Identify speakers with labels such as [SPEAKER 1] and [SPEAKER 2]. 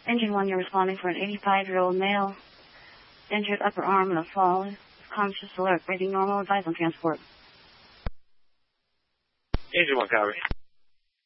[SPEAKER 1] Engine 1, you're responding for an 85-year-old male. Injured upper arm in a fall. Conscious alert. Rating normal. Advise on transport.
[SPEAKER 2] Engine 1, copy.